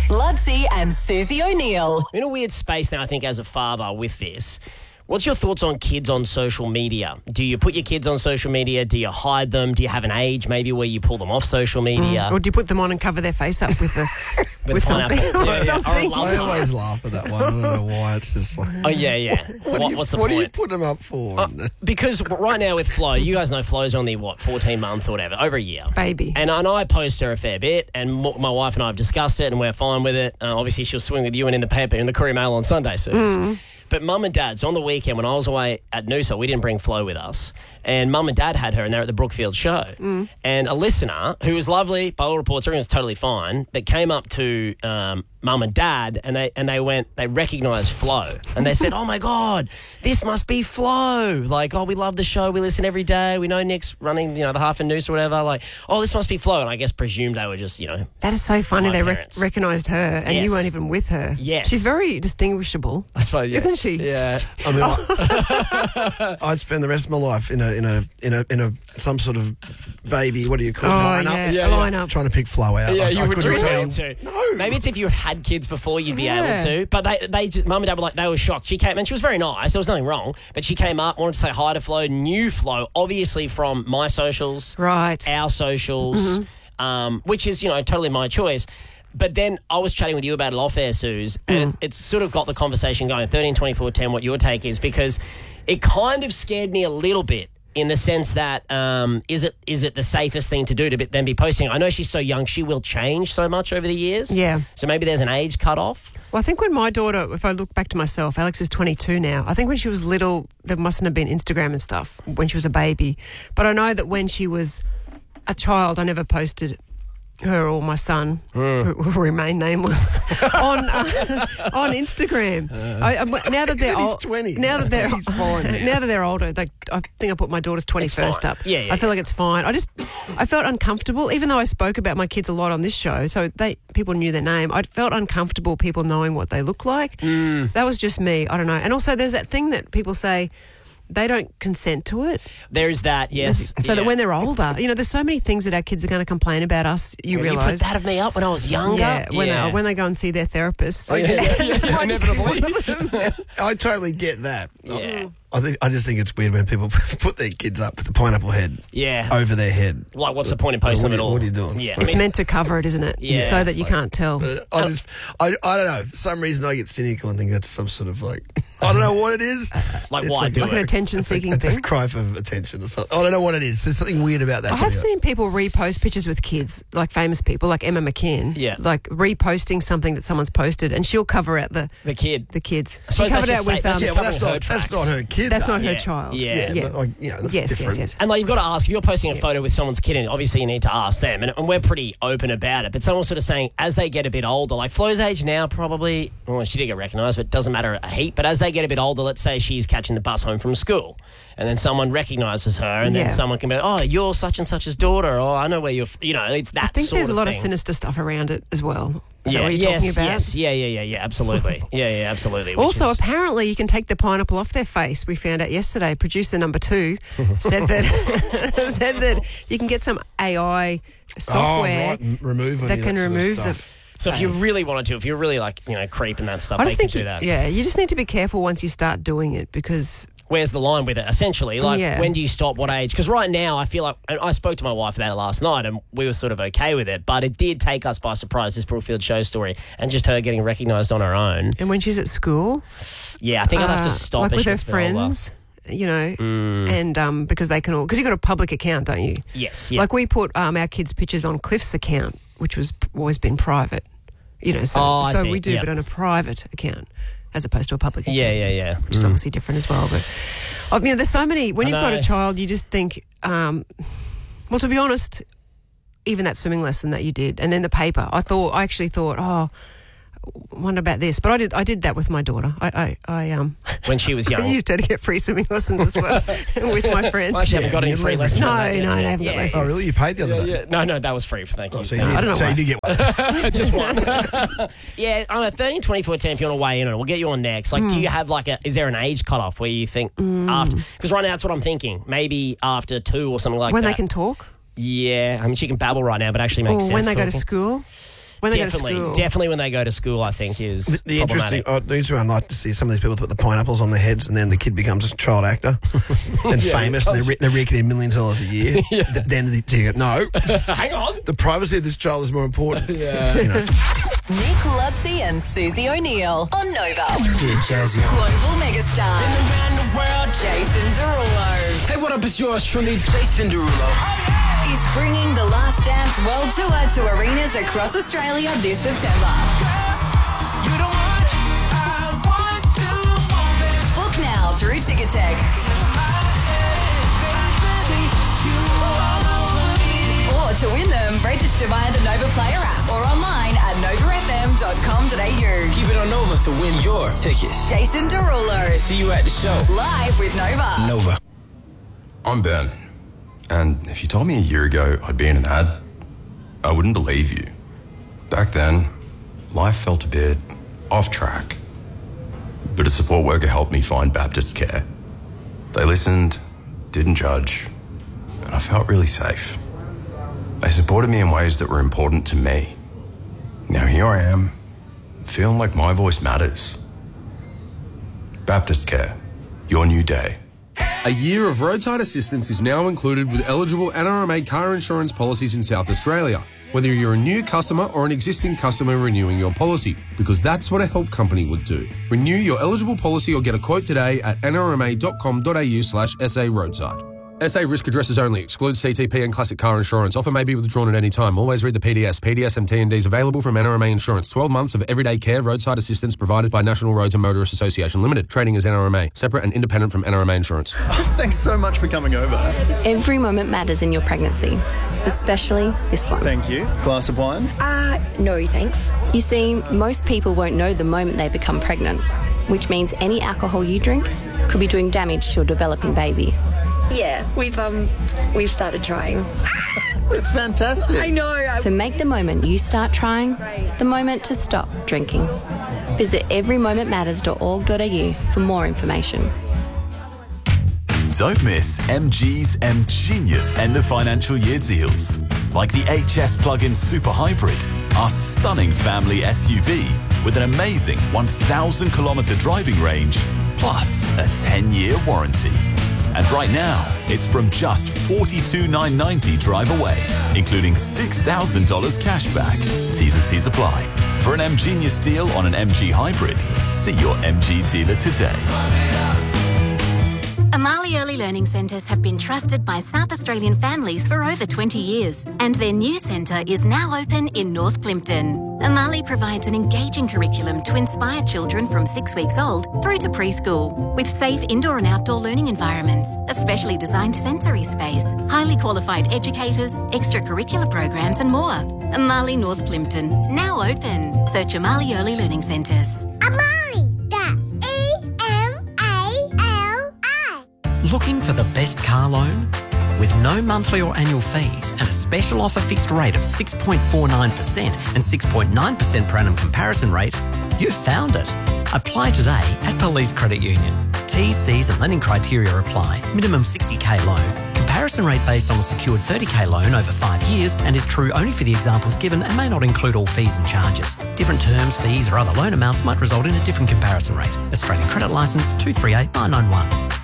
Ludsey and Susie O'Neill. I'm in a weird space now, I think, as a father with this. What's your thoughts on kids on social media? Do you put your kids on social media? Do you hide them? Do you have an age maybe where you pull them off social media? Or do you put them on and cover their face up with something? pineapple. Or something? I always laugh at that one. I don't know why. It's just like... Oh, yeah. What's the What point? do you put them up for? Because right now with Flo, you guys know Flo's only, 14 months or whatever, over a year. Baby. And I post her a fair bit, and my wife and I have discussed it, and we're fine with it. Obviously, she'll swing with you and in the paper, in the Courier Mail on Sunday, Suze. But Mum and Dad's on the weekend when I was away at Noosa, we didn't bring Flo with us. And Mum and Dad had her, and they're at the Brookfield show. And a listener, who was lovely, by all reports, everything was totally fine, but came up to Mum and Dad, and they recognised Flo. And they said, oh, my God, this must be Flo. Like, oh, we love the show. We listen every day. We know Nick's running, the half in Noosa or whatever. Like, oh, this must be Flo. And I guess presumed they were just, That is so funny. my They parents. recognised her and Yes. you weren't even with her. Yes. She's very distinguishable. I suppose, yeah. Isn't she? Yeah. I mean, I'd spend the rest of my life in a some sort of baby. What do you call it? Lineup? A lineup. Trying to pick Flo out. Yeah, I you couldn't wouldn't be tell. able to. No. Maybe it's if you had kids before, you'd be Yeah. able to. But they just, Mum and Dad were like, they were shocked. She came, and she was very nice. There was nothing wrong. But she came up, wanted to say hi to Flo, knew Flo, obviously from my socials, Right. our socials, which is, totally my choice. But then I was chatting with you about it off air, Suze, and it's sort of got the conversation going, 13, 24, 10, what your take is, because it kind of scared me a little bit in the sense that is it the safest thing to do to then be posting? I know she's so young, she will change so much over the years. Yeah. So maybe there's an age cut off. Well, I think when my daughter, if I look back to myself, Alex is 22 now. I think when she was little, there mustn't have been Instagram and stuff when she was a baby. But I know that when she was a child, I never posted her or my son, who remain nameless, on Instagram. Now that they're He's old, 20. now that they're He's fine. now that they're older, I think I put my daughter's 21st fine. up. Yeah, I feel like it's fine. I felt uncomfortable, even though I spoke about my kids a lot on this show, so people knew their name. I felt uncomfortable people knowing what they look like. That was just me. I don't know. And also, there's that thing that people say. They don't consent to it. There's that, yes. So that when they're older, there's so many things that our kids are going to complain about us, you realise. You put that of me up when I was younger. Yeah, when they go and see their therapist. Inevitably. I totally get that. Yeah. I just think it's weird when people put their kids up with the pineapple head over their head. Like, what's the point in posting them at all? What are you doing? Yeah. It's meant to cover it, isn't it? Yeah. So that you can't tell. I don't know. For some reason, I get cynical and think that's some sort of I don't know what it is. Like, It's why do Like an it? attention-seeking It's a thing. cry for attention or something. I don't know what it is. There's something weird about that. I have seen people repost pictures with kids, like famous people, like Emma McKinn. Yeah. Like reposting something that someone's posted, and she'll cover out the kid. the kids. I suppose She covered that's it just out with that's Yeah, just well, her that's not tracks. her kid. that's though. not her Yeah. child. Yeah. But that's different. Yes. And you've got to ask, if you're posting a photo with someone's kid in, obviously you need to ask them. And we're pretty open about it. But someone's sort of saying, as they get a bit older, like Flo's age now probably, well, she did get recognised, but it doesn't matter a heap. But as they get a bit older, let's say she's catching the bus home from school, and then someone recognises her, and then someone can be, oh, you're such and such's daughter, or I know where you're, it's that I think sort there's a lot thing. of sinister stuff around it as well. Is that what you're yes, talking about? yes, yeah, absolutely. yeah, absolutely. Which Also, is- apparently, you can take the pineapple off their face. We found out yesterday. Producer number 2 said that you can get some AI software Remove that can remove the. so if you face. really wanted to, if you're really creeping that stuff, I they just can think do that. you just need to be careful once you start doing it because. Where's the line with it, essentially? Like, Yeah. when do you stop? What age? Because right now, I feel like... and I spoke to my wife about it last night, and we were sort of okay with it, but it did take us by surprise, this Brookfield show story, and just her getting recognised on her own. And when she's at school, Yeah, I think I'd have to stop like as with she her gets a bit older. friends, and because they can all because you've got a public account, don't you? Yes, yeah. Like we put our kids' pictures on Cliff's account, which was always been private. So I see, we do, yeah. but on a private account as opposed to a public account. Yeah. Which is obviously different as well. But there's so many. When I you've got know. a child, you just think, well, to be honest, even that swimming lesson that you did, and then the paper, I actually thought, oh, wonder about this. But I did that with my daughter. I When she was young. I used her to get free swimming lessons as well with my friends. I actually haven't got any you free leverage lessons. No, on that yet. I haven't got Yeah. lessons. Oh, really? You paid the other day? Yeah. No, that was free. Thank you. So you No, did, I don't know so why. you did get one. just one. Yeah, I don't know, 13, 24, 10, if you want to weigh in on it, we'll get you on next. Like, do you have is there an age cutoff where you think after? Because right now that's what I'm thinking. Maybe after 2 or something like when that. they can talk, Yeah, I mean, she can babble right now, but actually or makes sense. when they go to talking. school. When they Definitely, go to school. definitely when they go to school, I think is The interesting, problematic. I'd like to see some of these people put the pineapples on their heads and then the kid becomes a child actor and famous and they're raking in millions of dollars a year. Then you go, no, Hang on. the privacy of this child is more important. Yeah. You know. Nick Lutzi and Susie O'Neill on Nova. Yeah, Jazzy. Global megastar. Around the world, Jason Derulo. Hey, what up? It's yours truly, Jason Derulo. Is bringing the Last Dance World Tour to arenas across Australia this September. Book now through Ticketek. Or to win them, register via the Nova Player app or online at novafm.com.au. Keep it on Nova to win your tickets. Jason Derulo. See you at the show. Live with Nova. Nova. I'm Ben, and if you told me a year ago I'd be in an ad, I wouldn't believe you. Back then, life felt a bit off track. But a support worker helped me find Baptist Care. They listened, didn't judge, and I felt really safe. They supported me in ways that were important to me. Now here I am, feeling like my voice matters. Baptist Care, your new day. A year of roadside assistance is now included with eligible NRMA car insurance policies in South Australia, whether you're a new customer or an existing customer renewing your policy, because that's what a help company would do. Renew your eligible policy or get a quote today at nrma.com.au/SA roadside. SA risk addresses only. Excludes CTP and classic car insurance. Offer may be withdrawn at any time. Always read the PDS. PDS and T&Ds available from NRMA Insurance. 12 months of everyday care roadside assistance provided by National Roads and Motorists Association Limited. Trading as NRMA. Separate and independent from NRMA Insurance. Thanks so much for coming over. Every moment matters in your pregnancy, especially this one. Thank you. Glass of wine? No, thanks. You see, most people won't know the moment they become pregnant, which means any alcohol you drink could be doing damage to your developing baby. Yeah, we've started trying. That's fantastic. I know. So make the moment you start trying the moment to stop drinking. Visit everymomentmatters.org.au for more information. Don't miss MG's M-Genius end of financial year deals. Like the HS plug-in Super Hybrid, our stunning family SUV with an amazing 1,000 kilometre driving range, plus a 10-year warranty. And right now, it's from just $42,990 drive away, including $6,000 cash back. T's and C's apply. For an M-Genius deal on an MG Hybrid, see your MG dealer today. Amali Early Learning Centres have been trusted by South Australian families for over 20 years, and their new centre is now open in North Plympton. Amali provides an engaging curriculum to inspire children from 6 weeks old through to preschool, with safe indoor and outdoor learning environments, a specially designed sensory space, highly qualified educators, extracurricular programs and more. Amali North Plympton, now open. Search Amali Early Learning Centres. Amali, that's Looking for the best car loan? With no monthly or annual fees and a special offer fixed rate of 6.49% and 6.9% per annum comparison rate, you've found it. Apply today at Police Credit Union. T's, C's and lending criteria apply. Minimum 60k loan. Comparison rate based on a secured 30k loan over 5 years and is true only for the examples given and may not include all fees and charges. Different terms, fees or other loan amounts might result in a different comparison rate. Australian Credit Licence 238991.